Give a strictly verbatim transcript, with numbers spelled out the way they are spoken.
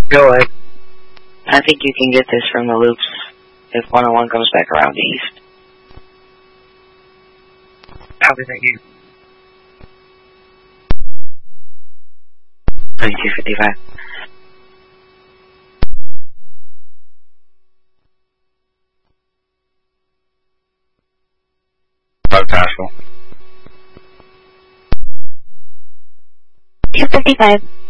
Go ahead. I think you can get this from the loops if one oh one comes back around east. Copy, thank you. thirty-two fifty-five. Five Tashkent. two fifty-five.